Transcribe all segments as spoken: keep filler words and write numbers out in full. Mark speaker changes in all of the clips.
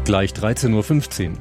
Speaker 1: Gleich dreizehn Uhr fünfzehn.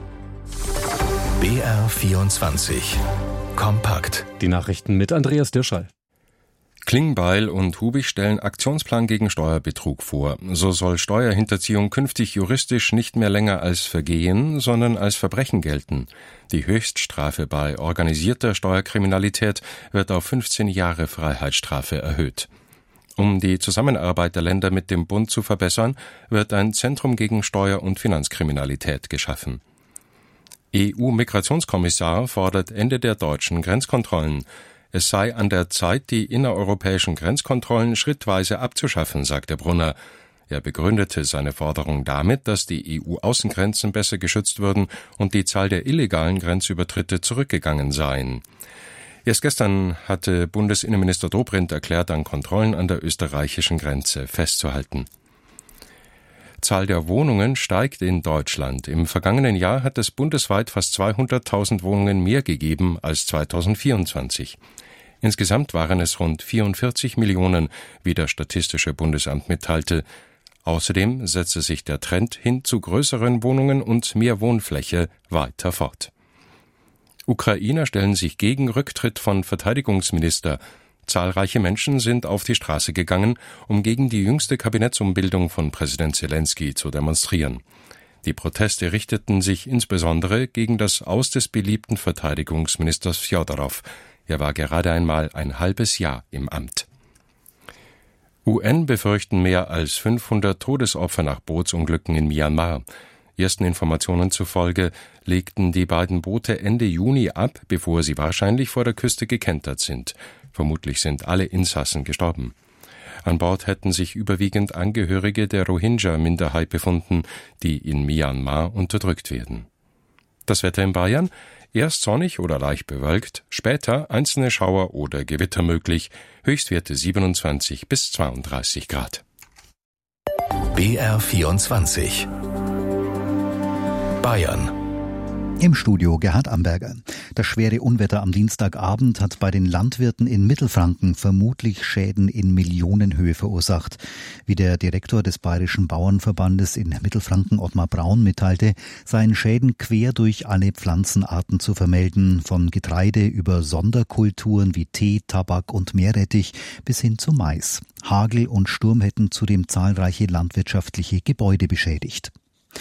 Speaker 2: B R vierundzwanzig. Kompakt.
Speaker 1: Die Nachrichten mit Andreas Dirschall.
Speaker 3: Klingbeil und Hubig stellen Aktionsplan gegen Steuerbetrug vor. So soll Steuerhinterziehung künftig juristisch nicht mehr länger als Vergehen, sondern als Verbrechen gelten. Die Höchststrafe bei organisierter Steuerkriminalität wird auf fünfzehn Jahre Freiheitsstrafe erhöht. Um die Zusammenarbeit der Länder mit dem Bund zu verbessern, wird ein Zentrum gegen Steuer- und Finanzkriminalität geschaffen. E U-Migrationskommissar fordert Ende der deutschen Grenzkontrollen. Es sei an der Zeit, die innereuropäischen Grenzkontrollen schrittweise abzuschaffen, sagte Brunner. Er begründete seine Forderung damit, dass die E U-Außengrenzen besser geschützt würden und die Zahl der illegalen Grenzübertritte zurückgegangen seien. Erst gestern hatte Bundesinnenminister Dobrindt erklärt, an Kontrollen an der österreichischen Grenze festzuhalten. Zahl der Wohnungen steigt in Deutschland. Im vergangenen Jahr hat es bundesweit fast zweihunderttausend Wohnungen mehr gegeben als zweitausendvierundzwanzig. Insgesamt waren es rund vierundvierzig Millionen, wie das Statistische Bundesamt mitteilte. Außerdem setzte sich der Trend hin zu größeren Wohnungen und mehr Wohnfläche weiter fort. Ukrainer stellen sich gegen Rücktritt von Verteidigungsminister. Zahlreiche Menschen sind auf die Straße gegangen, um gegen die jüngste Kabinettsumbildung von Präsident Zelensky zu demonstrieren. Die Proteste richteten sich insbesondere gegen das Aus des beliebten Verteidigungsministers Fjodorow. Er war gerade einmal ein halbes Jahr im Amt. U N befürchten mehr als fünfhundert Todesopfer nach Bootsunglücken in Myanmar. Ersten Informationen zufolge legten die beiden Boote Ende Juni ab, bevor sie wahrscheinlich vor der Küste gekentert sind. Vermutlich sind alle Insassen gestorben. An Bord hätten sich überwiegend Angehörige der Rohingya-Minderheit befunden, die in Myanmar unterdrückt werden. Das Wetter in Bayern? Erst sonnig oder leicht bewölkt, später einzelne Schauer oder Gewitter möglich, Höchstwerte siebenundzwanzig bis zweiunddreißig Grad.
Speaker 2: B R vierundzwanzig. Bayern.
Speaker 4: Im Studio Gerhard Amberger. Das schwere Unwetter am Dienstagabend hat bei den Landwirten in Mittelfranken vermutlich Schäden in Millionenhöhe verursacht. Wie der Direktor des Bayerischen Bauernverbandes in Mittelfranken, Ottmar Braun, mitteilte, seien Schäden quer durch alle Pflanzenarten zu vermelden, von Getreide über Sonderkulturen wie Tee, Tabak und Meerrettich bis hin zu Mais. Hagel und Sturm hätten zudem zahlreiche landwirtschaftliche Gebäude beschädigt.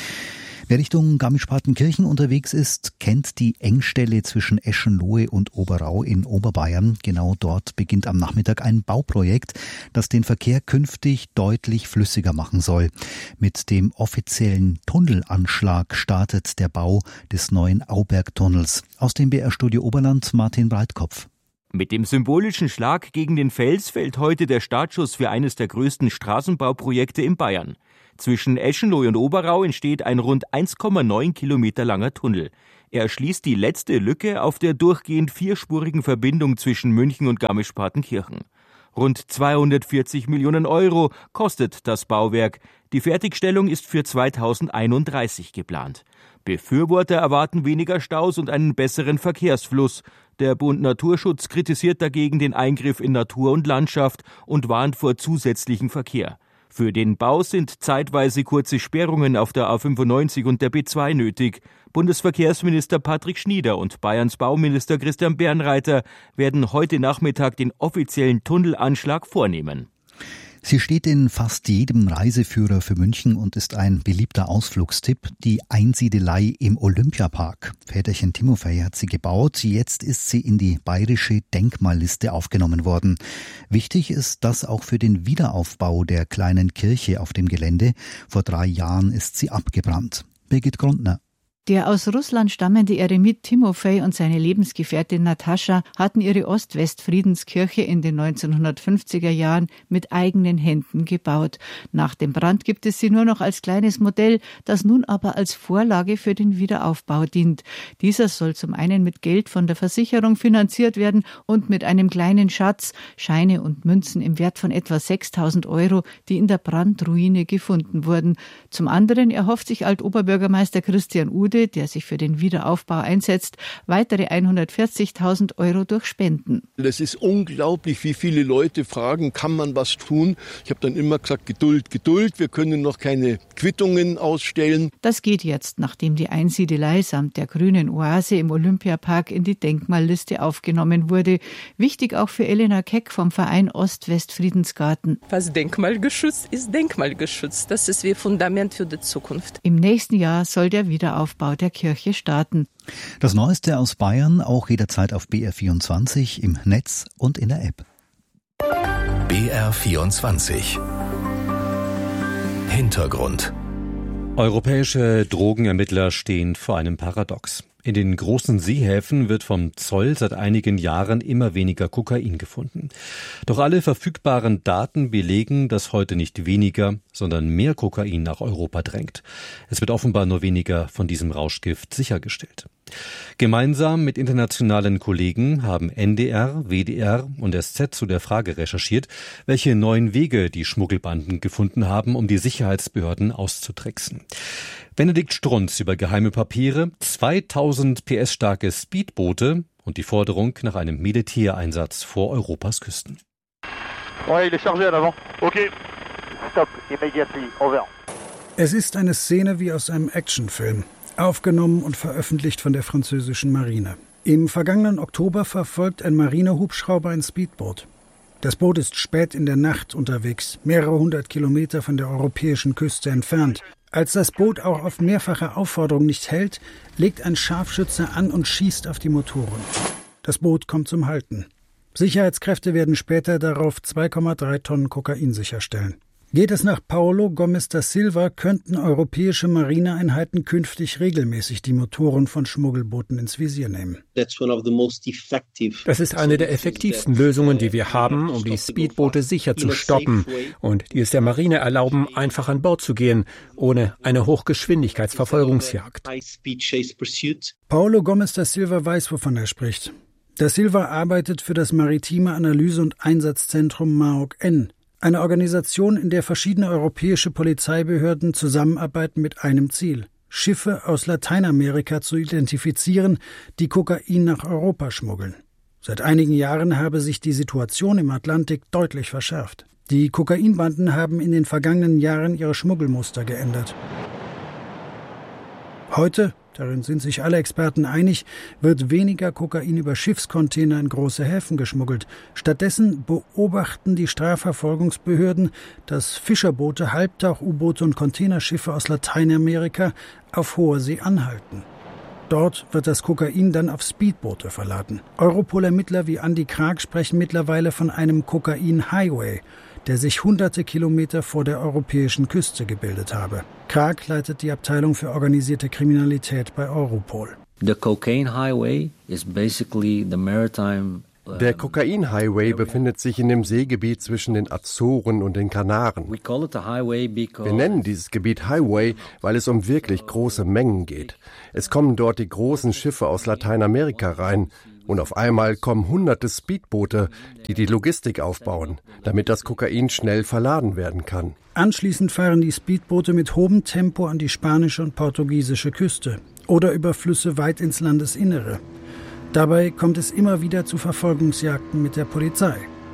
Speaker 4: Wer Richtung Garmisch-Partenkirchen unterwegs ist, kennt die Engstelle zwischen Eschenlohe und Oberau in Oberbayern. Genau dort beginnt am Nachmittag ein Bauprojekt, das den Verkehr künftig deutlich flüssiger machen soll. Mit dem offiziellen Tunnelanschlag startet der Bau des neuen Aubergtunnels. Aus dem B R-Studio Oberland Martin Breitkopf.
Speaker 5: Mit dem symbolischen Schlag gegen den Fels fällt heute der Startschuss für eines der größten Straßenbauprojekte in Bayern. Zwischen Eschenlohe und Oberau entsteht ein rund eins Komma neun Kilometer langer Tunnel. Er erschließt die letzte Lücke auf der durchgehend vierspurigen Verbindung zwischen München und Garmisch-Partenkirchen. Rund zweihundertvierzig Millionen Euro kostet das Bauwerk. Die Fertigstellung ist für zweitausendeinunddreißig geplant. Befürworter erwarten weniger Staus und einen besseren Verkehrsfluss. Der Bund Naturschutz kritisiert dagegen den Eingriff in Natur und Landschaft und warnt vor zusätzlichem Verkehr. Für den Bau sind zeitweise kurze Sperrungen auf der A fünfundneunzig und der B zwei nötig. Bundesverkehrsminister Patrick Schnieder und Bayerns Bauminister Christian Bernreiter werden heute Nachmittag den offiziellen Tunnelanschlag vornehmen.
Speaker 4: Sie steht in fast jedem Reiseführer für München und ist ein beliebter Ausflugstipp, die Einsiedelei im Olympiapark. Väterchen Timofei hat sie gebaut, jetzt ist sie in die bayerische Denkmalliste aufgenommen worden. Wichtig ist das auch für den Wiederaufbau der kleinen Kirche auf dem Gelände. Vor drei Jahren ist sie abgebrannt. Birgit Grundner.
Speaker 6: Der aus Russland stammende Eremit Timofei und seine Lebensgefährtin Natascha hatten ihre Ost-West-Friedenskirche in den neunzehnhundertfünfziger Jahren mit eigenen Händen gebaut. Nach dem Brand gibt es sie nur noch als kleines Modell, das nun aber als Vorlage für den Wiederaufbau dient. Dieser soll zum einen mit Geld von der Versicherung finanziert werden und mit einem kleinen Schatz, Scheine und Münzen im Wert von etwa sechstausend Euro, die in der Brandruine gefunden wurden. Zum anderen erhofft sich Altoberbürgermeister Christian Ude Bude, der sich für den Wiederaufbau einsetzt, weitere hundertvierzigtausend Euro durch Spenden.
Speaker 7: Es ist unglaublich, wie viele Leute fragen, kann man was tun? Ich habe dann immer gesagt, Geduld, Geduld, wir können noch keine Quittungen ausstellen.
Speaker 6: Das geht jetzt, nachdem die Einsiedelei samt der grünen Oase im Olympiapark in die Denkmalliste aufgenommen wurde. Wichtig auch für Elena Keck vom Verein Ost-West-Friedensgarten.
Speaker 8: Was denkmalgeschützt ist, denkmalgeschützt. Das ist wie Fundament für die Zukunft.
Speaker 6: Im nächsten Jahr soll der Wiederaufbau der Kirche starten.
Speaker 4: Das Neueste aus Bayern auch jederzeit auf B R vierundzwanzig im Netz und in der App.
Speaker 2: B R vierundzwanzig Hintergrund.
Speaker 1: Europäische Drogenermittler stehen vor einem Paradox. In den großen Seehäfen wird vom Zoll seit einigen Jahren immer weniger Kokain gefunden. Doch alle verfügbaren Daten belegen, dass heute nicht weniger, sondern mehr Kokain nach Europa drängt. Es wird offenbar nur weniger von diesem Rauschgift sichergestellt. Gemeinsam mit internationalen Kollegen haben N D R, W D R und S Z zu der Frage recherchiert, welche neuen Wege die Schmuggelbanden gefunden haben, um die Sicherheitsbehörden auszutricksen. Benedikt Strunz über geheime Papiere, zweitausend P S starke Speedboote und die Forderung nach einem Militäreinsatz vor Europas Küsten.
Speaker 9: Es ist eine Szene wie aus einem Actionfilm, aufgenommen und veröffentlicht von der französischen Marine. Im vergangenen Oktober verfolgt ein Marinehubschrauber ein Speedboot. Das Boot ist spät in der Nacht unterwegs, mehrere hundert Kilometer von der europäischen Küste entfernt. Als das Boot auch auf mehrfache Aufforderung nicht hält, legt ein Scharfschütze an und schießt auf die Motoren. Das Boot kommt zum Halten. Sicherheitskräfte werden später darauf zwei Komma drei Tonnen Kokain sicherstellen. Geht es nach Paulo Gomes da Silva, könnten europäische Marineeinheiten künftig regelmäßig die Motoren von Schmuggelbooten ins Visier nehmen.
Speaker 10: Das ist eine der effektivsten Lösungen, die wir haben, um die Speedboote sicher zu stoppen und die es der Marine erlauben, einfach an Bord zu gehen, ohne eine Hochgeschwindigkeitsverfolgungsjagd.
Speaker 9: Paulo Gomes da Silva weiß, wovon er spricht. Da Silva arbeitet für das Maritime Analyse- und Einsatzzentrum M A O C-N, eine Organisation, in der verschiedene europäische Polizeibehörden zusammenarbeiten mit einem Ziel: Schiffe aus Lateinamerika zu identifizieren, die Kokain nach Europa schmuggeln. Seit einigen Jahren habe sich die Situation im Atlantik deutlich verschärft. Die Kokainbanden haben in den vergangenen Jahren ihre Schmuggelmuster geändert. Heute, darin sind sich alle Experten einig, wird weniger Kokain über Schiffscontainer in große Häfen geschmuggelt. Stattdessen beobachten die Strafverfolgungsbehörden, dass Fischerboote, Halbtauch-U-Boote und Containerschiffe aus Lateinamerika auf hoher See anhalten. Dort wird das Kokain dann auf Speedboote verladen. Europol-Ermittler wie Andi Krag sprechen mittlerweile von einem Kokain-Highway, der sich hunderte Kilometer vor der europäischen Küste gebildet habe. Krag leitet die Abteilung für organisierte Kriminalität bei Europol.
Speaker 11: The cocaine highway is basically the maritime
Speaker 12: Der Kokain-Highway befindet sich in dem Seegebiet zwischen den Azoren und den Kanaren. Wir nennen dieses Gebiet Highway, weil es um wirklich große Mengen geht. Es kommen dort die großen Schiffe aus Lateinamerika rein. Und auf einmal kommen hunderte Speedboote, die die Logistik aufbauen, damit das Kokain schnell verladen werden kann.
Speaker 9: Anschließend fahren die Speedboote mit hohem Tempo an die spanische und portugiesische Küste oder über Flüsse weit ins Landesinnere. Dabei kommt es immer wieder zu Verfolgungsjagden mit der Polizei.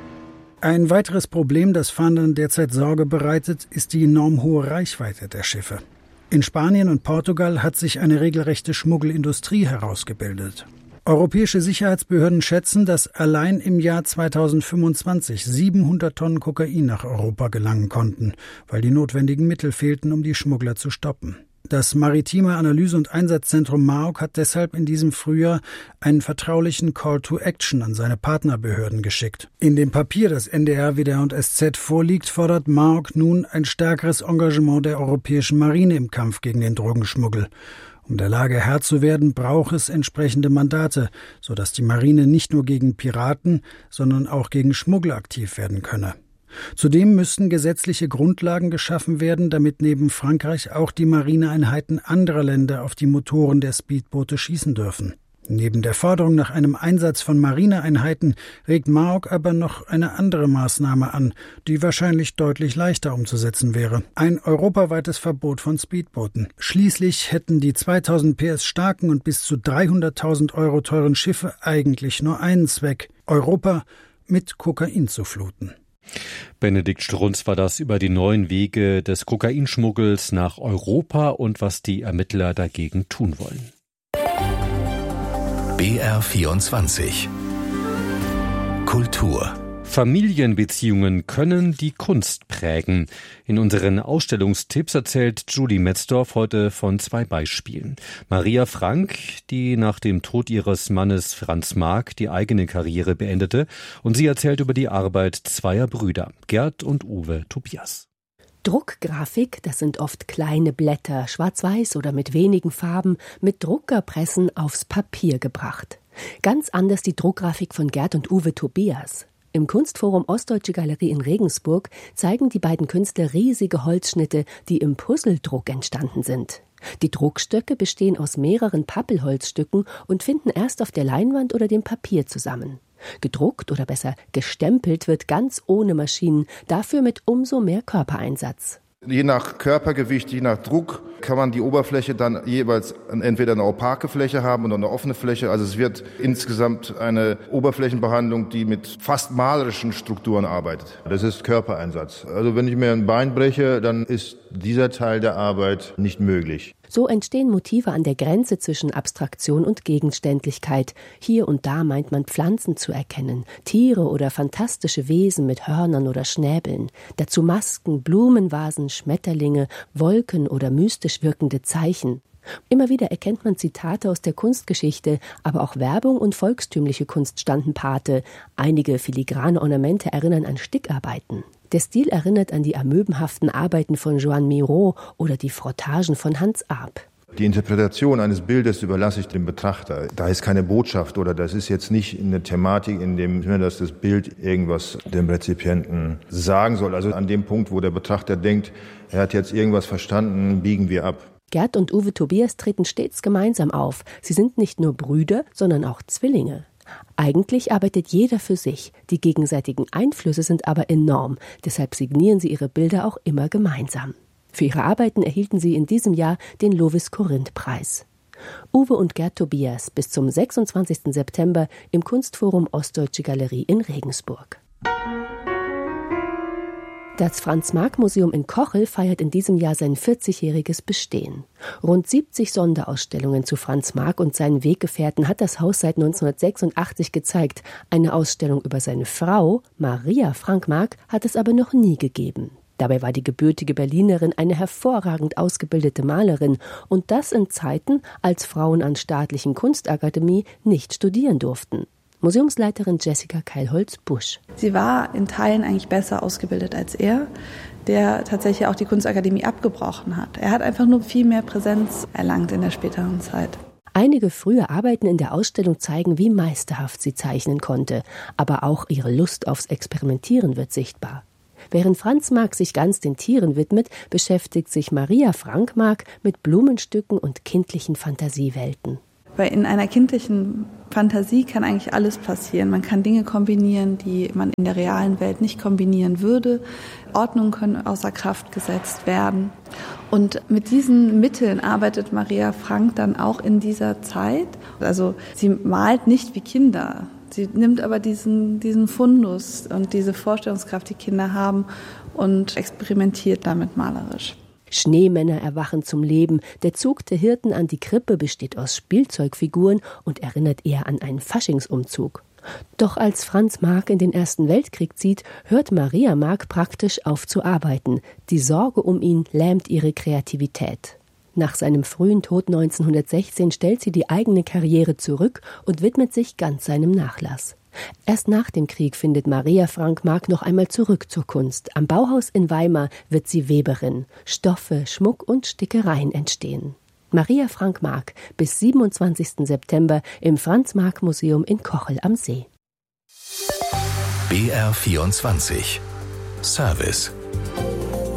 Speaker 9: Ein weiteres Problem, das Fahndern derzeit Sorge bereitet, ist die enorm hohe Reichweite der Schiffe. In Spanien und Portugal hat sich eine regelrechte Schmuggelindustrie herausgebildet. Europäische Sicherheitsbehörden schätzen, dass allein im Jahr zweitausendfünfundzwanzig siebenhundert Tonnen Kokain nach Europa gelangen konnten, weil die notwendigen Mittel fehlten, um die Schmuggler zu stoppen. Das Maritime Analyse- und Einsatzzentrum M A O C hat deshalb in diesem Frühjahr einen vertraulichen Call to Action an seine Partnerbehörden geschickt. In dem Papier, das N D R, W D R und S Z vorliegt, fordert M A O C nun ein stärkeres Engagement der europäischen Marine im Kampf gegen den Drogenschmuggel. Um der Lage Herr zu werden, braucht es entsprechende Mandate, sodass die Marine nicht nur gegen Piraten, sondern auch gegen Schmuggel aktiv werden könne. Zudem müssten gesetzliche Grundlagen geschaffen werden, damit neben Frankreich auch die Marineeinheiten anderer Länder auf die Motoren der Speedboote schießen dürfen. Neben der Forderung nach einem Einsatz von Marineeinheiten regt Maok aber noch eine andere Maßnahme an, die wahrscheinlich deutlich leichter umzusetzen wäre. Ein europaweites Verbot von Speedbooten. Schließlich hätten die zweitausend P S starken und bis zu dreihunderttausend Euro teuren Schiffe eigentlich nur einen Zweck: Europa mit Kokain zu fluten.
Speaker 1: Benedikt Strunz war das über die neuen Wege des Kokainschmuggels nach Europa und was die Ermittler dagegen tun wollen.
Speaker 2: B R vierundzwanzig Kultur.
Speaker 1: Familienbeziehungen können die Kunst prägen. In unseren Ausstellungstipps erzählt Julie Metzdorf heute von zwei Beispielen. Maria Frank, die nach dem Tod ihres Mannes Franz Marc die eigene Karriere beendete, und sie erzählt über die Arbeit zweier Brüder, Gerd und Uwe Tobias.
Speaker 13: Druckgrafik, das sind oft kleine Blätter, schwarz-weiß oder mit wenigen Farben, mit Druckerpressen aufs Papier gebracht. Ganz anders die Druckgrafik von Gerd und Uwe Tobias. Im Kunstforum Ostdeutsche Galerie in Regensburg zeigen die beiden Künstler riesige Holzschnitte, die im Puzzledruck entstanden sind. Die Druckstöcke bestehen aus mehreren Pappelholzstücken und finden erst auf der Leinwand oder dem Papier zusammen. Gedruckt oder besser gestempelt wird ganz ohne Maschinen, dafür mit umso mehr Körpereinsatz.
Speaker 14: Je nach Körpergewicht, je nach Druck kann man die Oberfläche dann jeweils entweder eine opake Fläche haben oder eine offene Fläche. Also es wird insgesamt eine Oberflächenbehandlung, die mit fast malerischen Strukturen arbeitet. Das ist Körpereinsatz. Also wenn ich mir ein Bein breche, dann ist dieser Teil der Arbeit nicht möglich.
Speaker 13: So entstehen Motive an der Grenze zwischen Abstraktion und Gegenständlichkeit. Hier und da meint man Pflanzen zu erkennen, Tiere oder fantastische Wesen mit Hörnern oder Schnäbeln. Dazu Masken, Blumenvasen, Schmetterlinge, Wolken oder mystisch wirkende Zeichen. Immer wieder erkennt man Zitate aus der Kunstgeschichte, aber auch Werbung und volkstümliche Kunst standen Pate. Einige filigrane Ornamente erinnern an Stickarbeiten. Der Stil erinnert an die amöbenhaften Arbeiten von Joan Miró oder die Frottagen von Hans Arp.
Speaker 14: Die Interpretation eines Bildes überlasse ich dem Betrachter. Da ist keine Botschaft oder das ist jetzt nicht eine Thematik, in dem dass das Bild irgendwas dem Rezipienten sagen soll. Also an dem Punkt, wo der Betrachter denkt, er hat jetzt irgendwas verstanden, biegen wir ab.
Speaker 13: Gerd und Uwe Tobias treten stets gemeinsam auf. Sie sind nicht nur Brüder, sondern auch Zwillinge. Eigentlich arbeitet jeder für sich. Die gegenseitigen Einflüsse sind aber enorm. Deshalb signieren sie ihre Bilder auch immer gemeinsam. Für ihre Arbeiten erhielten sie in diesem Jahr den Lovis-Corinth-Preis. Uwe und Gerd Tobias bis zum sechsundzwanzigsten September im Kunstforum Ostdeutsche Galerie in Regensburg. Das Franz-Marc-Museum in Kochel feiert in diesem Jahr sein vierzigjähriges Bestehen. Rund siebzig Sonderausstellungen zu Franz Marc und seinen Weggefährten hat das Haus seit neunzehnhundertsechsundachtzig gezeigt. Eine Ausstellung über seine Frau, Maria Frank Marc, hat es aber noch nie gegeben. Dabei war die gebürtige Berlinerin eine hervorragend ausgebildete Malerin und das in Zeiten, als Frauen an staatlichen Kunstakademie nicht studieren durften. Museumsleiterin Jessica Keilholz-Busch.
Speaker 15: Sie war in Teilen eigentlich besser ausgebildet als er, der tatsächlich auch die Kunstakademie abgebrochen hat. Er hat einfach nur viel mehr Präsenz erlangt in der späteren Zeit.
Speaker 13: Einige frühe Arbeiten in der Ausstellung zeigen, wie meisterhaft sie zeichnen konnte, aber auch ihre Lust aufs Experimentieren wird sichtbar. Während Franz Marc sich ganz den Tieren widmet, beschäftigt sich Maria Frank Marc mit Blumenstücken und kindlichen Fantasiewelten.
Speaker 15: Weil in einer kindlichen Fantasie kann eigentlich alles passieren. Man kann Dinge kombinieren, die man in der realen Welt nicht kombinieren würde. Ordnungen können außer Kraft gesetzt werden. Und mit diesen Mitteln arbeitet Maria Frank dann auch in dieser Zeit. Also sie malt nicht wie Kinder. Sie nimmt aber diesen, diesen Fundus und diese Vorstellungskraft, die Kinder haben, und experimentiert damit malerisch.
Speaker 13: Schneemänner erwachen zum Leben. Der Zug der Hirten an die Krippe besteht aus Spielzeugfiguren und erinnert eher an einen Faschingsumzug. Doch als Franz Marc in den Ersten Weltkrieg zieht, hört Maria Marc praktisch auf zu arbeiten. Die Sorge um ihn lähmt ihre Kreativität. Nach seinem frühen Tod neunzehnhundertsechzehn stellt sie die eigene Karriere zurück und widmet sich ganz seinem Nachlass. Erst nach dem Krieg findet Maria Frank Marc noch einmal zurück zur Kunst. Am Bauhaus in Weimar wird sie Weberin. Stoffe, Schmuck und Stickereien entstehen. Maria Frank Marc bis siebenundzwanzigsten September im Franz-Marc-Museum in Kochel am See.
Speaker 2: B R vierundzwanzig Service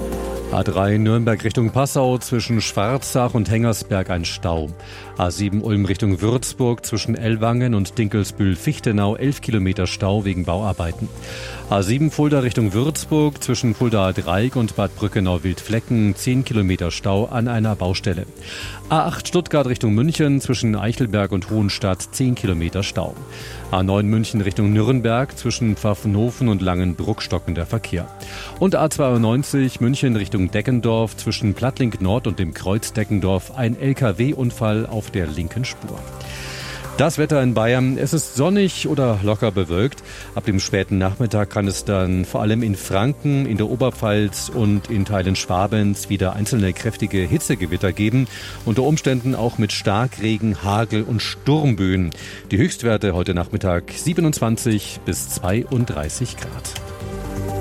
Speaker 1: A drei Nürnberg Richtung Passau zwischen Schwarzach und Hengersberg ein Stau. A sieben Ulm Richtung Würzburg zwischen Ellwangen und Dinkelsbühl-Fichtenau elf Kilometer Stau wegen Bauarbeiten. A sieben Fulda Richtung Würzburg zwischen Fuldaer Dreieck und Bad Brückenau-Wildflecken zehn Kilometer Stau an einer Baustelle. A acht Stuttgart Richtung München zwischen Eichelberg und Hohenstadt zehn Kilometer Stau. A neun München Richtung Nürnberg zwischen Pfaffenhofen und Langenbruck stockender Verkehr. Und A zweiundneunzig München Richtung Deckendorf zwischen Plattling Nord und dem Kreuz Deckendorf ein L K W-Unfall auf der linken Spur. Das Wetter in Bayern, es ist sonnig oder locker bewölkt. Ab dem späten Nachmittag kann es dann vor allem in Franken, in der Oberpfalz und in Teilen Schwabens wieder einzelne kräftige Hitzegewitter geben. Unter Umständen auch mit Starkregen, Hagel und Sturmböen. Die Höchstwerte heute Nachmittag siebenundzwanzig bis zweiunddreißig Grad.